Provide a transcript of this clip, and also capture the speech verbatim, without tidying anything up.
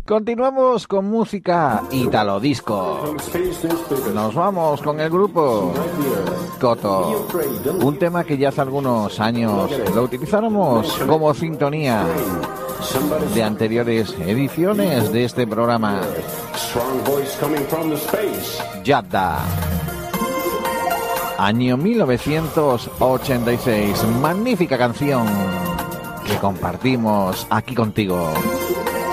Continuamos con música italo disco. Nos vamos con el grupo Koto. Un tema que ya hace algunos años lo utilizáramos como sintonía de anteriores ediciones de este programa. Yadda. Año mil novecientos ochenta y seis. Magnífica canción que compartimos aquí contigo.